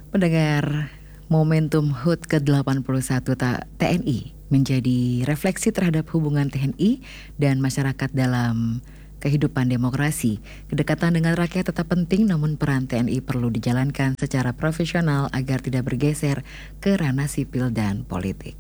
Pendengar, momentum HUT ke-81 TNI menjadi refleksi terhadap hubungan TNI dan masyarakat dalam kehidupan demokrasi. Kedekatan dengan rakyat tetap penting, namun peran TNI perlu dijalankan secara profesional agar tidak bergeser ke ranah sipil dan politik.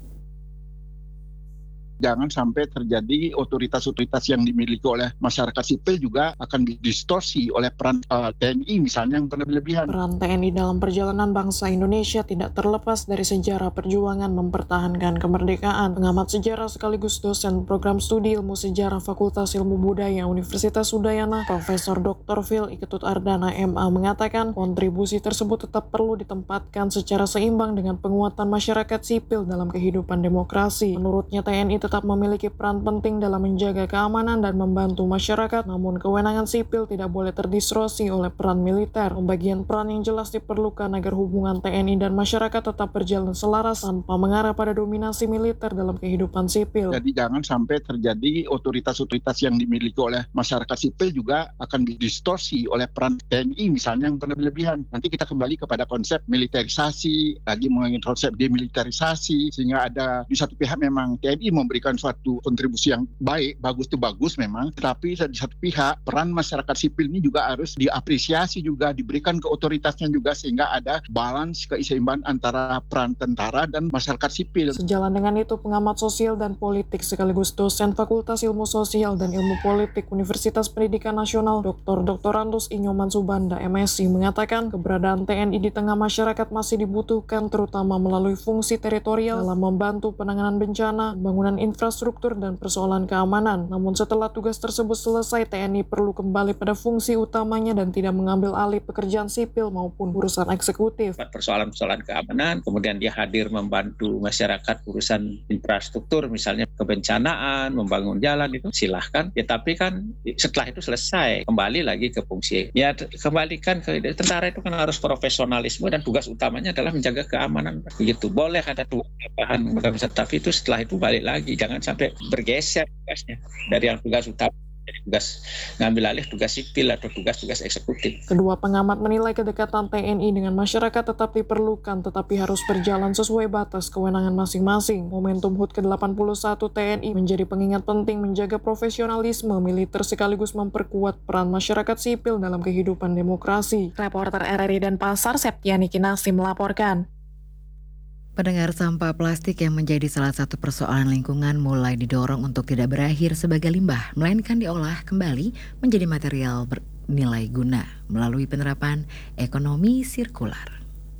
Jangan sampai terjadi otoritas-otoritas yang dimiliki oleh masyarakat sipil juga akan didistorsi oleh peran TNI misalnya yang berlebihan. Peran TNI dalam perjalanan bangsa Indonesia tidak terlepas dari sejarah perjuangan mempertahankan kemerdekaan. Pengamat sejarah sekaligus dosen program studi ilmu sejarah Fakultas Ilmu Budaya Universitas Udayana, Profesor Dr. Phil Iketut Ardana MA mengatakan kontribusi tersebut tetap perlu ditempatkan secara seimbang dengan penguatan masyarakat sipil dalam kehidupan demokrasi. Menurutnya TNI tetap memiliki peran penting dalam menjaga keamanan dan membantu masyarakat, namun kewenangan sipil tidak boleh terdistorsi oleh peran militer. Pembagian peran yang jelas diperlukan agar hubungan TNI dan masyarakat tetap berjalan selaras tanpa mengarah pada dominasi militer dalam kehidupan sipil. Jadi jangan sampai terjadi otoritas-otoritas yang dimiliki oleh masyarakat sipil juga akan didistorsi oleh peran TNI misalnya yang berlebihan. Nanti kita kembali kepada konsep militerisasi, lagi mengingin konsep demilitarisasi, sehingga ada di satu pihak memang TNI memberikan suatu kontribusi yang baik, bagus itu bagus memang, tetapi di satu pihak peran masyarakat sipil ini juga harus diapresiasi juga, diberikan ke otoritasnya juga, sehingga ada balance keseimbangan antara peran tentara dan masyarakat sipil. Sejalan dengan itu, pengamat sosial dan politik sekaligus dosen Fakultas Ilmu Sosial dan Ilmu Politik Universitas Pendidikan Nasional Dr. Doktorandus Inyoman Subanda MSI mengatakan keberadaan TNI di tengah masyarakat masih dibutuhkan, terutama melalui fungsi teritorial dalam membantu penanganan bencana, pembangunan infrastruktur dan persoalan keamanan. Namun setelah tugas tersebut selesai, TNI perlu kembali pada fungsi utamanya dan tidak mengambil alih pekerjaan sipil maupun urusan eksekutif. Persoalan-persoalan keamanan, kemudian dia hadir membantu masyarakat urusan infrastruktur, misalnya kebencanaan, membangun jalan, itu silahkan. Ya tapi kan setelah itu selesai, kembali lagi ke fungsi. Ya kembalikan ke tentara itu kan harus profesionalisme dan tugas utamanya adalah menjaga keamanan. Begitu. Boleh ada tambahan, tapi itu setelah itu balik lagi. Jangan sampai bergeser tugasnya dari yang tugas utama, tugas ngambil alih tugas sipil atau tugas-tugas eksekutif. Kedua pengamat menilai kedekatan TNI dengan masyarakat tetap diperlukan, tetapi harus berjalan sesuai batas kewenangan masing-masing. Momentum HUT ke-81 TNI menjadi pengingat penting menjaga profesionalisme militer sekaligus memperkuat peran masyarakat sipil dalam kehidupan demokrasi. Reporter RRI Denpasar, Septiani Kinasi melaporkan. Pendengar, sampah plastik yang menjadi salah satu persoalan lingkungan mulai didorong untuk tidak berakhir sebagai limbah, melainkan diolah kembali menjadi material bernilai guna melalui penerapan ekonomi sirkular.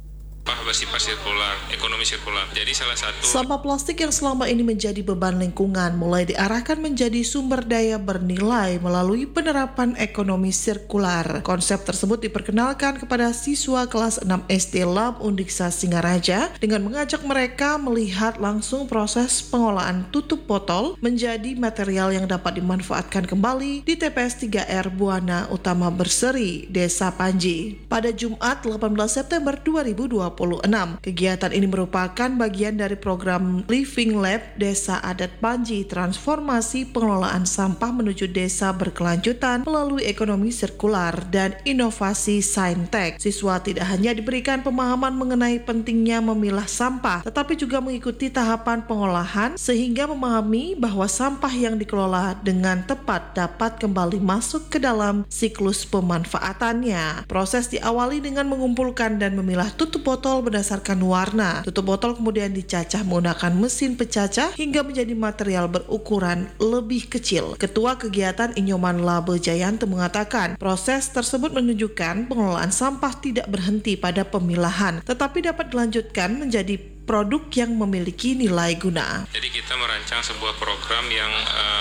Bersifat sirkular, ekonomi sirkular. Jadi salah satu sampah plastik yang selama ini menjadi beban lingkungan mulai diarahkan menjadi sumber daya bernilai melalui penerapan ekonomi sirkular. Konsep tersebut diperkenalkan kepada siswa kelas 6 SD Lab Undiksa Singaraja dengan mengajak mereka melihat langsung proses pengolahan tutup botol menjadi material yang dapat dimanfaatkan kembali di TPS 3R Buana Utama Berseri, Desa Panji. Pada Jumat 18 September 2026. Kegiatan ini merupakan bagian dari program Living Lab Desa Adat Panji, transformasi pengelolaan sampah menuju desa berkelanjutan melalui ekonomi sirkular dan inovasi saintek. Siswa tidak hanya diberikan pemahaman mengenai pentingnya memilah sampah, tetapi juga mengikuti tahapan pengolahan sehingga memahami bahwa sampah yang dikelola dengan tepat dapat kembali masuk ke dalam siklus pemanfaatannya. Proses diawali dengan mengumpulkan dan memilah tutup botol berdasarkan warna. Tutup botol kemudian dicacah menggunakan mesin pecacah hingga menjadi material berukuran lebih kecil. Ketua kegiatan Inyoman Labe Jayanto mengatakan, proses tersebut menunjukkan pengelolaan sampah tidak berhenti pada pemilahan, tetapi dapat dilanjutkan menjadi produk yang memiliki nilai guna. Jadi kita merancang sebuah program yang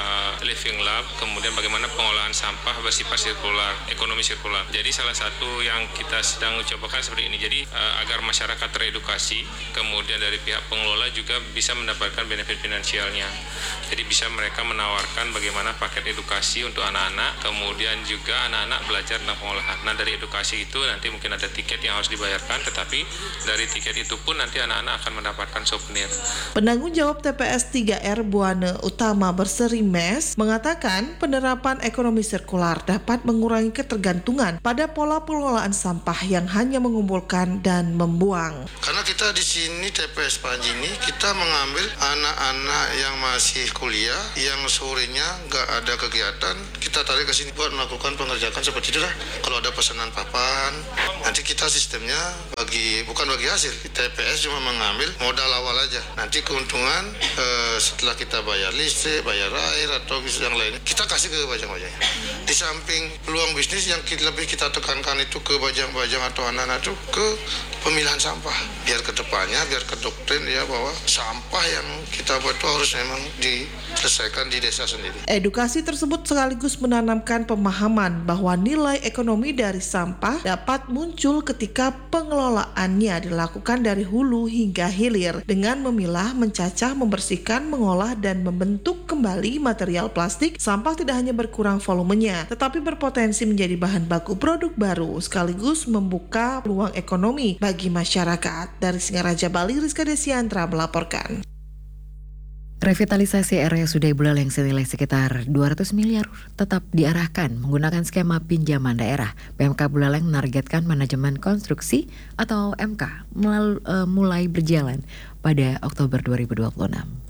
Living Lab, kemudian bagaimana pengolahan sampah bersifat sirkular, ekonomi sirkular. Jadi salah satu yang kita sedang cobakan seperti ini. Jadi agar masyarakat teredukasi, kemudian dari pihak pengelola juga bisa mendapatkan benefit finansialnya. Jadi bisa mereka menawarkan bagaimana paket edukasi untuk anak-anak, kemudian juga anak-anak belajar tentang pengolahan. Nah dari edukasi itu nanti mungkin ada tiket yang harus dibayarkan, tetapi dari tiket itu pun nanti anak-anak akan mendapatkan souvenir. Penanggung jawab TPS 3R Buana Utama Berseri Mes mengatakan penerapan ekonomi sirkular dapat mengurangi ketergantungan pada pola pengelolaan sampah yang hanya mengumpulkan dan membuang. Karena kita di sini TPS Panji ini kita mengambil anak-anak yang masih kuliah yang sorenya nggak ada kegiatan, kita tarik ke sini buat melakukan pengerjaan seperti itu lah. Kalau ada pesanan papan, nanti kita sistemnya bukan bagi hasil. TPS cuma mengambil modal awal aja. Nanti keuntungan setelah kita bayar listrik, bayar air atau yang lainnya, kita kasih ke bajang-bajangnya. Di samping peluang bisnis yang lebih kita tekankan itu ke bajang-bajang atau anak-anak itu ke pemilahan sampah. Biar ke depannya, biar ke doktrin ya bahwa sampah yang kita buat itu harus memang diselesaikan di desa sendiri. Edukasi tersebut sekaligus menanamkan pemahaman bahwa nilai ekonomi dari sampah dapat muncul ketika pengelolaannya dilakukan dari hulu hingga hilir dengan memilah, mencacah, membersihkan, mengolah, dan membentuk kembali material plastik. Sampah tidak hanya berkurang volumenya, tetapi berpotensi menjadi bahan baku produk baru sekaligus membuka peluang ekonomi bagi masyarakat. Dari Singaraja, Bali, Rizka Desiantra melaporkan. Revitalisasi RSUD Buleleng senilai sekitar 200 miliar tetap diarahkan menggunakan skema pinjaman daerah. PMK Buleleng menargetkan manajemen konstruksi atau MK mulai berjalan pada Oktober 2026.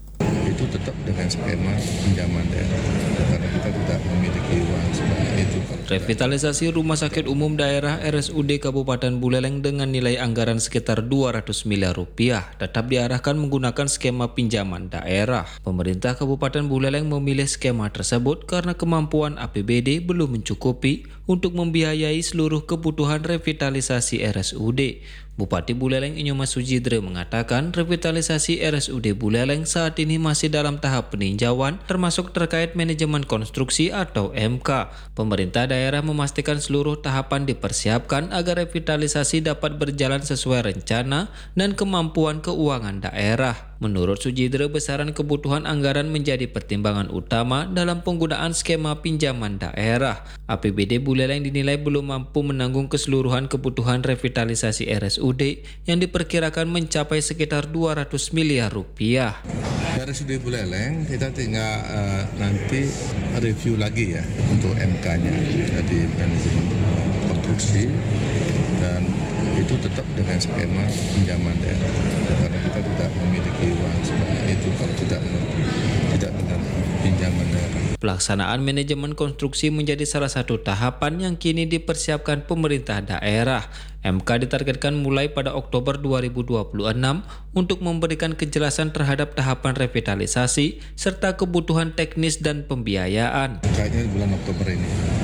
Itu tetap dengan skema pinjaman daerah karena kita tidak memiliki uang sebanyak itu. Revitalisasi Rumah Sakit Umum Daerah RSUD Kabupaten Buleleng dengan nilai anggaran sekitar 200 miliar rupiah tetap diarahkan menggunakan skema pinjaman daerah. Pemerintah Kabupaten Buleleng memilih skema tersebut karena kemampuan APBD belum mencukupi untuk membiayai seluruh kebutuhan revitalisasi RSUD. Bupati Buleleng Inyomas Sujidre mengatakan revitalisasi RSUD Buleleng saat ini masih dalam tahap peninjauan termasuk terkait manajemen konstruksi atau MK. Pemerintah daerah memastikan seluruh tahapan dipersiapkan agar revitalisasi dapat berjalan sesuai rencana dan kemampuan keuangan daerah. Menurut Sujidre, besaran kebutuhan anggaran menjadi pertimbangan utama dalam penggunaan skema pinjaman daerah. APBD Buleleng dinilai belum mampu menanggung keseluruhan kebutuhan revitalisasi RSUD yang diperkirakan mencapai sekitar 200 miliar rupiah. RSUD Buleleng kita tinggal nanti review lagi ya untuk MK-nya, jadi manajemen konstruksi, dan itu tetap dengan skema pinjaman daerah karena kita tidak memiliki uang sebanyak itu kalau tidak dengan pinjaman daerah. Pelaksanaan manajemen konstruksi menjadi salah satu tahapan yang kini dipersiapkan pemerintah daerah. MK ditargetkan mulai pada Oktober 2026 untuk memberikan kejelasan terhadap tahapan revitalisasi serta kebutuhan teknis dan pembiayaan. Kayaknya bulan Oktober ini,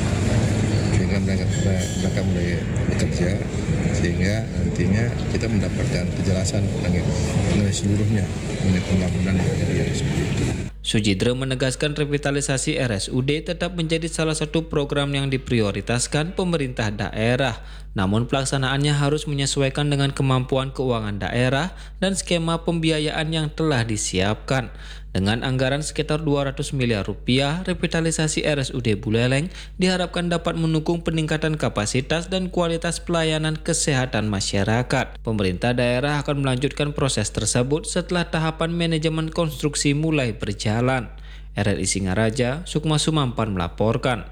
sehingga mereka mulai bekerja, sehingga nantinya kita mendapatkan kejelasan mengenai seluruhnya mengenai pembangunan yang seperti itu. Sujidre menegaskan revitalisasi RSUD tetap menjadi salah satu program yang diprioritaskan pemerintah daerah. Namun pelaksanaannya harus menyesuaikan dengan kemampuan keuangan daerah dan skema pembiayaan yang telah disiapkan. Dengan anggaran sekitar 200 miliar rupiah, revitalisasi RSUD Buleleng diharapkan dapat mendukung peningkatan kapasitas dan kualitas pelayanan kesehatan masyarakat. Pemerintah daerah akan melanjutkan proses tersebut setelah tahapan manajemen konstruksi mulai berjalan. RRI Singaraja, Sukma Sumampan melaporkan.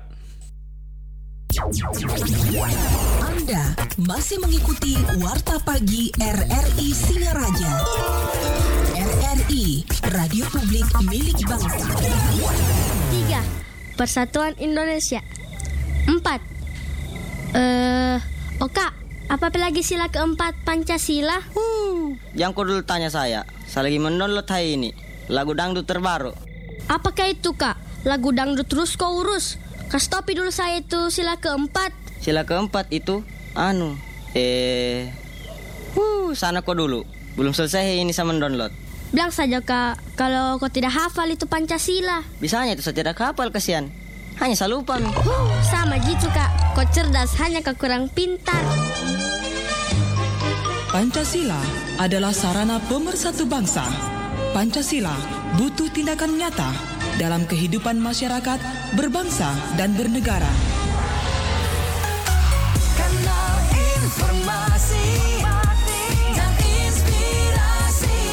Anda masih mengikuti Warta Pagi RRI Singaraja. RRI, Radio Publik Milik Bangsa. 3. Persatuan Indonesia. 4. Kak, apa lagi sila keempat Pancasila? Yang kau dulu tanya saya lagi mendownload hari ini lagu dangdut terbaru. Apakah itu, Kak? Lagu dangdut terus kau urus. Kasih topi dulu saya itu sila keempat. Sila keempat itu, sana kau dulu. Belum selesai ini saya mendownload. Bilang saja, Kak, kalau kau tidak hafal itu Pancasila. Bisanya itu saya tidak hafal, kasihan. Hanya saya lupa. Sama gitu, Kak. Kau cerdas, hanya kau kurang pintar. Pancasila adalah sarana pemersatu bangsa. Pancasila butuh tindakan nyata dalam kehidupan masyarakat, berbangsa dan bernegara. Kanal informasi dan inspirasi.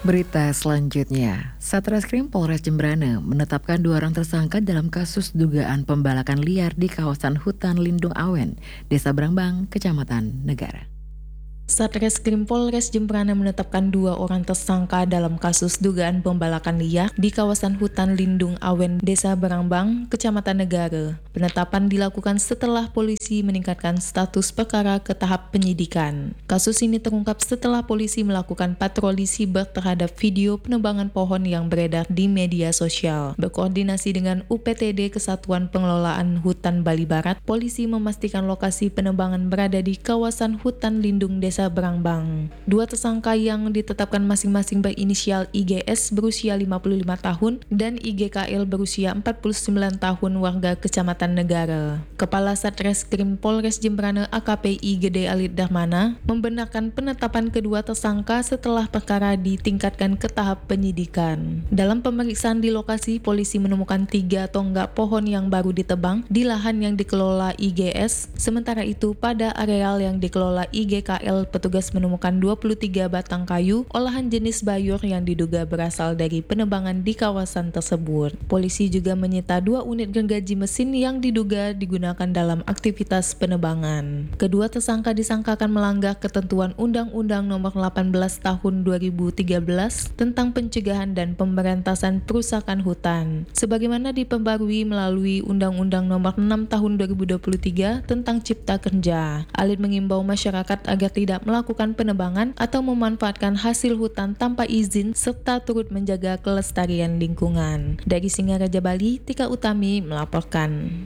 Berita selanjutnya, Satreskrim Polres Jembrana menetapkan 2 orang tersangka dalam kasus dugaan pembalakan liar di kawasan hutan lindung Awen, Desa Brangbang, Kecamatan Negara. Satreskrim Polres Jembrana menetapkan 2 orang tersangka dalam kasus dugaan pembalakan liar di kawasan hutan lindung Awen, Desa Brangbang, Kecamatan Negara. Penetapan dilakukan setelah polisi meningkatkan status perkara ke tahap penyidikan. Kasus ini terungkap setelah polisi melakukan patroli siber terhadap video penebangan pohon yang beredar di media sosial. Berkoordinasi dengan UPTD Kesatuan Pengelolaan Hutan Bali Barat, polisi memastikan lokasi penebangan berada di kawasan hutan lindung Desa Brangbang. 2 tersangka yang ditetapkan masing-masing berinisial IGS berusia 55 tahun dan IGKL berusia 49 tahun warga Kecamatan Negara. Kepala Satreskrim Polres Jembrana AKPI Gede Alit Darmana membenarkan penetapan kedua tersangka setelah perkara ditingkatkan ke tahap penyidikan. Dalam pemeriksaan di lokasi, polisi menemukan 3 tonggak pohon yang baru ditebang di lahan yang dikelola IGS. Sementara itu, pada areal yang dikelola IGKL, petugas menemukan 23 batang kayu olahan jenis bayur yang diduga berasal dari penebangan di kawasan tersebut. Polisi juga menyita 2 unit gergaji mesin yang diduga digunakan dalam aktivitas penebangan. Kedua tersangka disangkakan melanggar ketentuan Undang-Undang Nomor 18 Tahun 2013 tentang pencegahan dan pemberantasan perusakan hutan, sebagaimana diperbarui melalui Undang-Undang Nomor 6 Tahun 2023 tentang Cipta Kerja. Alit mengimbau masyarakat agar tidak melakukan penebangan atau memanfaatkan hasil hutan tanpa izin serta turut menjaga kelestarian lingkungan. Dari Singaraja Bali, Tika Utami melaporkan.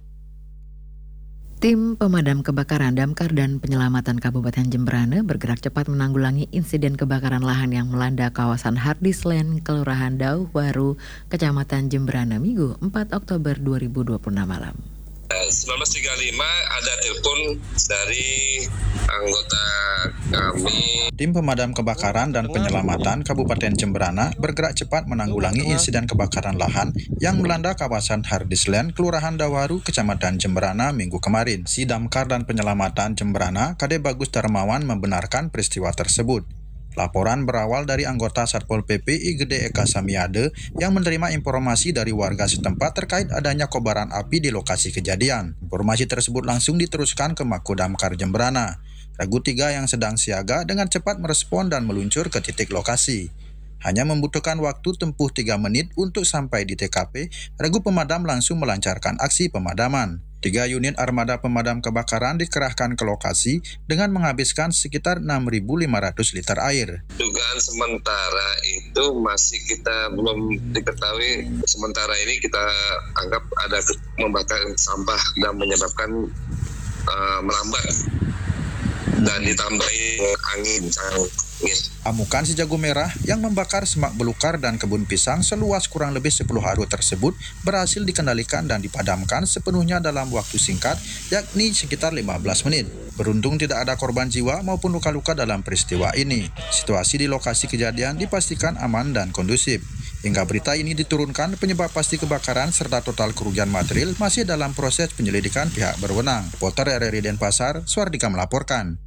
Tim Pemadam Kebakaran Damkar dan Penyelamatan Kabupaten Jembrana bergerak cepat menanggulangi insiden kebakaran lahan yang melanda kawasan Hardisland, Kelurahan Dauh Waru, Kecamatan Jembrana, Minggu 4 Oktober 2026 malam. 19.35 ada telepon dari anggota kami. Tim Pemadam Kebakaran dan Penyelamatan Kabupaten Jembrana bergerak cepat menanggulangi insiden kebakaran lahan yang melanda kawasan Hardisland, Kelurahan Dawaru, Kecamatan Jembrana Minggu kemarin. Si Damkar dan Penyelamatan Jembrana, Kade Bagus Darmawan, membenarkan peristiwa tersebut. Laporan berawal dari anggota Satpol PP I Gede Eka Samiade yang menerima informasi dari warga setempat terkait adanya kobaran api di lokasi kejadian. Informasi tersebut langsung diteruskan ke Mako Damkar Jembrana. Regu 3 yang sedang siaga dengan cepat merespon dan meluncur ke titik lokasi. Hanya membutuhkan waktu tempuh 3 menit untuk sampai di TKP, regu pemadam langsung melancarkan aksi pemadaman. 3 unit armada pemadam kebakaran dikerahkan ke lokasi dengan menghabiskan sekitar 6.500 liter air. Dugaan sementara itu masih kita belum diketahui. Sementara ini kita anggap ada membakar sampah dan menyebabkan melambat dan ditambahi angin. Amukan si jago merah yang membakar semak belukar dan kebun pisang seluas kurang lebih 10 haru tersebut berhasil dikendalikan dan dipadamkan sepenuhnya dalam waktu singkat, yakni sekitar 15 menit. Beruntung tidak ada korban jiwa maupun luka-luka dalam peristiwa ini. Situasi di lokasi kejadian dipastikan aman dan kondusif. Hingga berita ini diturunkan, penyebab pasti kebakaran serta total kerugian material masih dalam proses penyelidikan pihak berwenang. Reporter RRI Denpasar, Suardika melaporkan.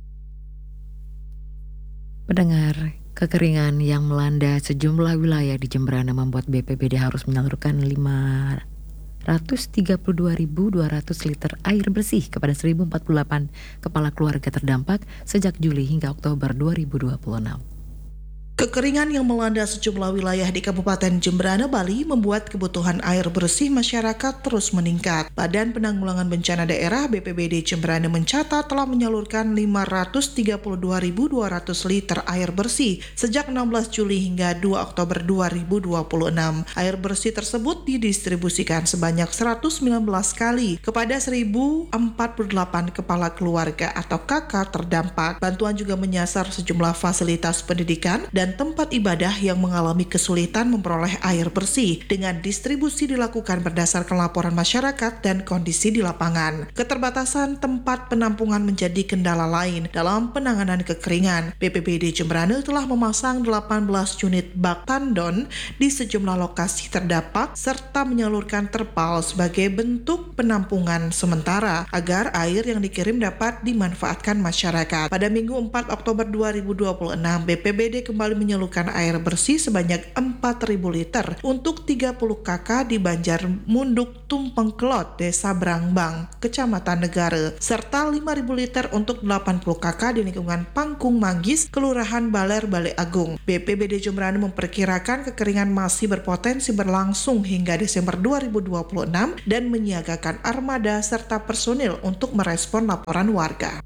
Pendengar, kekeringan yang melanda sejumlah wilayah di Jembrana membuat BPBD harus menyalurkan 532.200 liter air bersih kepada 1.048 kepala keluarga terdampak sejak Juli hingga Oktober 2026. Kekeringan yang melanda sejumlah wilayah di Kabupaten Jembrana, Bali membuat kebutuhan air bersih masyarakat terus meningkat. Badan Penanggulangan Bencana Daerah BPBD Jembrana mencatat telah menyalurkan 532.200 liter air bersih sejak 16 Juli hingga 2 Oktober 2026. Air bersih tersebut didistribusikan sebanyak 119 kali kepada 1.048 kepala keluarga atau KK terdampak. Bantuan juga menyasar sejumlah fasilitas pendidikan dan tempat ibadah yang mengalami kesulitan memperoleh air bersih dengan distribusi dilakukan berdasarkan laporan masyarakat dan kondisi di lapangan. Keterbatasan tempat penampungan menjadi kendala lain dalam penanganan kekeringan. BPBD Jembrana telah memasang 18 unit bak tandon di sejumlah lokasi terdampak serta menyalurkan terpal sebagai bentuk penampungan sementara agar air yang dikirim dapat dimanfaatkan masyarakat. Pada Minggu 4 Oktober 2026, BPBD kembali menyeluruhkan air bersih sebanyak 4.000 liter untuk 30 kakak di Banjar Munduk Tumpeng Kelot, Desa Berangbang, Kecamatan Negara, serta 5.000 liter untuk 80 kakak di lingkungan Pangkung Manggis, Kelurahan Baler, Bale Agung. BPBD Jemberana memperkirakan kekeringan masih berpotensi berlangsung hingga Desember 2026 dan menyiagakan armada serta personil untuk merespon laporan warga.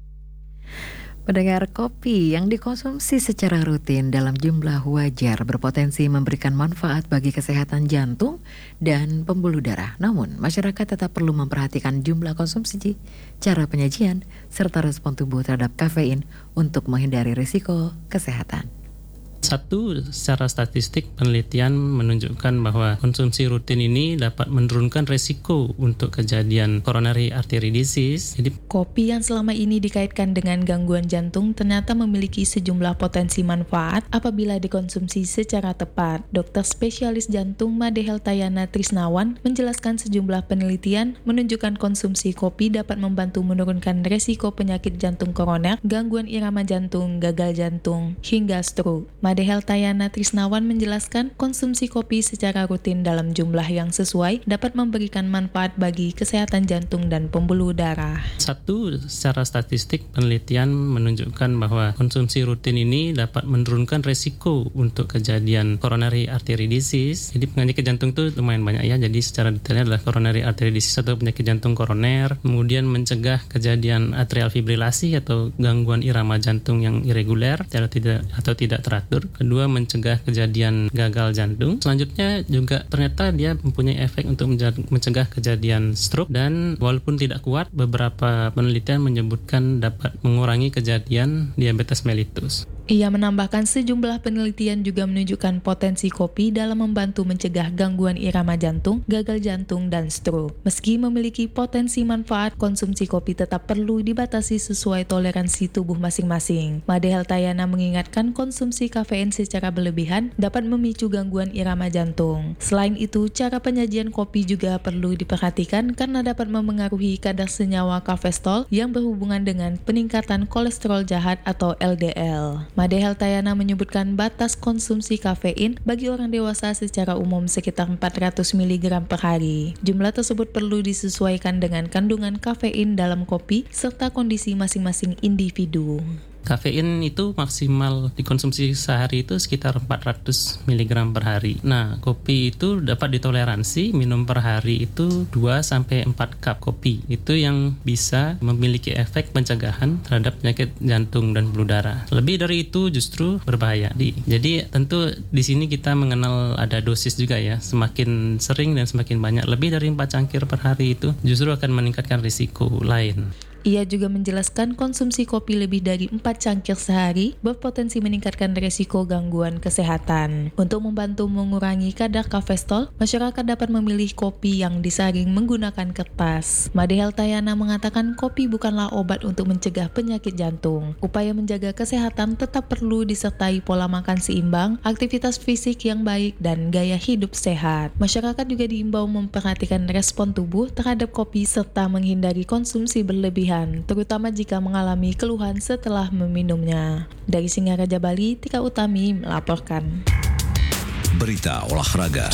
Pendengar, kopi yang dikonsumsi secara rutin dalam jumlah wajar berpotensi memberikan manfaat bagi kesehatan jantung dan pembuluh darah. Namun, masyarakat tetap perlu memperhatikan jumlah konsumsi, cara penyajian, serta respon tubuh terhadap kafein untuk menghindari risiko kesehatan. Satu, secara statistik penelitian menunjukkan bahwa konsumsi rutin ini dapat menurunkan resiko untuk kejadian coronary artery disease. Jadi, kopi yang selama ini dikaitkan dengan gangguan jantung ternyata memiliki sejumlah potensi manfaat apabila dikonsumsi secara tepat. Dokter spesialis jantung Made Heltayana Trisnawan menjelaskan sejumlah penelitian menunjukkan konsumsi kopi dapat membantu menurunkan resiko penyakit jantung koroner, gangguan irama jantung, gagal jantung, hingga stroke. Made Heltayana Trisnawan menjelaskan konsumsi kopi secara rutin dalam jumlah yang sesuai dapat memberikan manfaat bagi kesehatan jantung dan pembuluh darah. Satu, secara statistik penelitian menunjukkan bahwa konsumsi rutin ini dapat menurunkan resiko untuk kejadian coronary artery disease. Jadi penyakit jantung itu lumayan banyak ya. Jadi secara detailnya adalah coronary artery disease atau penyakit jantung koroner, kemudian mencegah kejadian atrial fibrilasi atau gangguan irama jantung yang irreguler atau tidak teratur. Kedua, mencegah kejadian gagal jantung. Selanjutnya juga ternyata dia mempunyai efek untuk mencegah kejadian stroke, dan walaupun tidak kuat, beberapa penelitian menyebutkan dapat mengurangi kejadian diabetes mellitus. Ia menambahkan sejumlah penelitian juga menunjukkan potensi kopi dalam membantu mencegah gangguan irama jantung, gagal jantung, dan stroke. Meski memiliki potensi manfaat, konsumsi kopi tetap perlu dibatasi sesuai toleransi tubuh masing-masing. Made Heltayana mengingatkan konsumsi kafein secara berlebihan dapat memicu gangguan irama jantung. Selain itu, cara penyajian kopi juga perlu diperhatikan karena dapat memengaruhi kadar senyawa kafestol yang berhubungan dengan peningkatan kolesterol jahat atau LDL. Made Heltayana menyebutkan batas konsumsi kafein bagi orang dewasa secara umum sekitar 400 mg per hari. Jumlah tersebut perlu disesuaikan dengan kandungan kafein dalam kopi serta kondisi masing-masing individu. Kafein itu maksimal dikonsumsi sehari itu sekitar 400 mg per hari. Nah, kopi itu dapat ditoleransi minum per hari itu 2-4 cup kopi. Itu yang bisa memiliki efek pencegahan terhadap penyakit jantung dan pembuluh darah. Lebih dari itu justru berbahaya. Jadi tentu di sini kita mengenal ada dosis juga ya. Semakin sering dan semakin banyak, lebih dari 4 cangkir per hari itu justru akan meningkatkan risiko lain. Ia juga menjelaskan konsumsi kopi lebih dari 4 cangkir sehari berpotensi meningkatkan resiko gangguan kesehatan. Untuk membantu mengurangi kadar kafestol, masyarakat dapat memilih kopi yang disaring menggunakan kertas. Made Heltayana mengatakan kopi bukanlah obat untuk mencegah penyakit jantung. Upaya menjaga kesehatan tetap perlu disertai pola makan seimbang, aktivitas fisik yang baik, dan gaya hidup sehat. Masyarakat juga diimbau memperhatikan respon tubuh terhadap kopi serta menghindari konsumsi berlebihan, terutama jika mengalami keluhan setelah meminumnya. Dari Singaraja, Bali, Tika Utami melaporkan. Berita olahraga.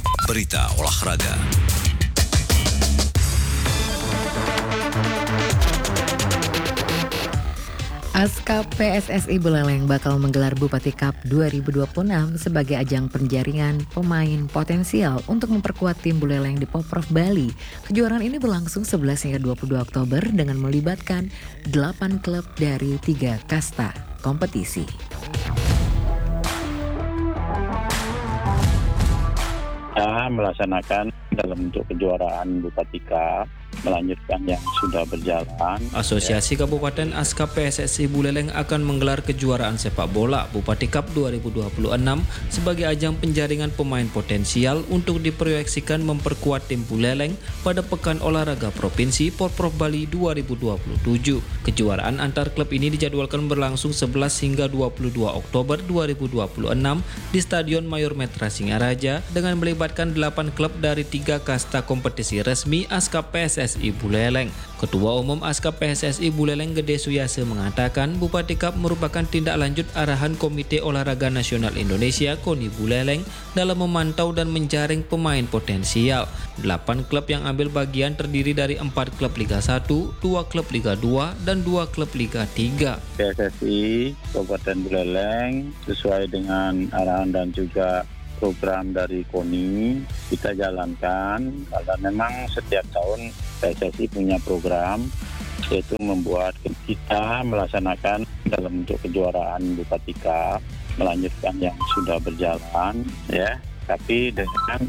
ASKAP PSSI Buleleng bakal menggelar Bupati Cup 2026 sebagai ajang penjaringan pemain potensial untuk memperkuat tim Buleleng di Poprov Bali. Kejuaraan ini berlangsung 11 hingga 22 Oktober dengan melibatkan 8 klub dari 3 kasta kompetisi. Melaksanakan dalam bentuk kejuaraan Bupati Cup, melanjutkan yang sudah berjalan. Asosiasi Kabupaten ASKAP PSSI Buleleng akan menggelar kejuaraan sepak bola Bupati Cup 2026 sebagai ajang penjaringan pemain potensial untuk diproyeksikan memperkuat tim Buleleng pada Pekan Olahraga Provinsi Porprov Bali 2027. Kejuaraan antar klub ini dijadwalkan berlangsung 11 hingga 22 Oktober 2026 di Stadion Mayor Metra Singaraja dengan melibatkan 8 klub dari 3 3 kasta kompetisi resmi ASKAP PSSI Buleleng. Ketua Umum ASKAP PSSI Buleleng Gede Suyase mengatakan Bupati Kap merupakan tindak lanjut arahan Komite Olahraga Nasional Indonesia KONI Buleleng dalam memantau dan menjaring pemain potensial. 8 klub yang ambil bagian terdiri dari 4 klub Liga 1, 2 klub Liga 2, dan 2 klub Liga 3. PSSI Kabupaten Buleleng sesuai dengan arahan dan juga program dari KONI kita jalankan, karena memang setiap tahun PSSI punya program yaitu membuat kita melaksanakan dalam bentuk kejuaraan Bupati Cup, melanjutkan yang sudah berjalan ya, tapi dengan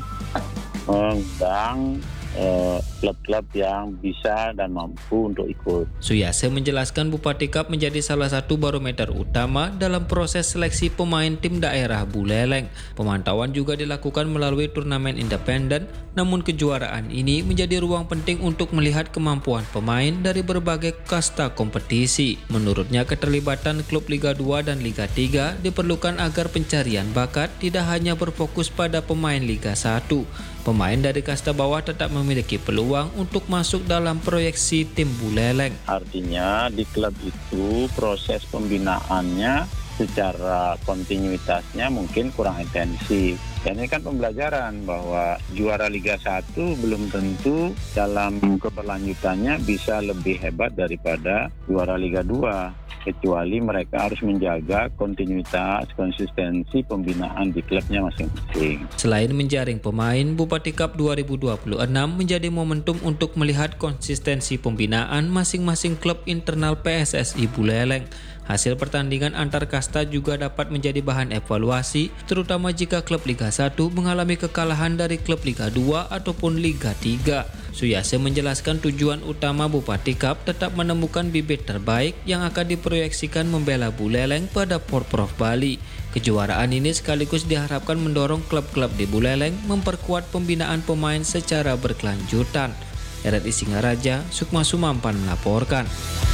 mengundang klub-klub yang bisa dan mampu untuk ikut. Suyase menjelaskan Bupati Cup menjadi salah satu barometer utama dalam proses seleksi pemain tim daerah Buleleng. Pemantauan juga dilakukan melalui turnamen independen, namun kejuaraan ini menjadi ruang penting untuk melihat kemampuan pemain dari berbagai kasta kompetisi. Menurutnya keterlibatan klub Liga 2 dan Liga 3 diperlukan agar pencarian bakat tidak hanya berfokus pada pemain Liga 1. Pemain dari kasta bawah tetap memiliki peluang untuk masuk dalam proyeksi tim Buleleng. Artinya di klub itu proses pembinaannya secara kontinuitasnya mungkin kurang intensif. Dan ini kan pembelajaran bahwa juara Liga 1 belum tentu dalam keberlanjutannya bisa lebih hebat daripada juara Liga 2. Kecuali mereka harus menjaga kontinuitas, konsistensi pembinaan di klubnya masing-masing. Selain menjaring pemain, Bupati Cup 2026 menjadi momentum untuk melihat konsistensi pembinaan masing-masing klub internal PSSI Buleleng. Hasil pertandingan antar kasta juga dapat menjadi bahan evaluasi, terutama jika klub Liga 1 mengalami kekalahan dari klub Liga 2 ataupun Liga 3. Suyase menjelaskan tujuan utama Bupati Cup tetap menemukan bibit terbaik yang akan diproyeksikan membela Buleleng pada Porprov Bali. Kejuaraan ini sekaligus diharapkan mendorong klub-klub di Buleleng memperkuat pembinaan pemain secara berkelanjutan. RRI Singaraja, Sukma Sumampan melaporkan.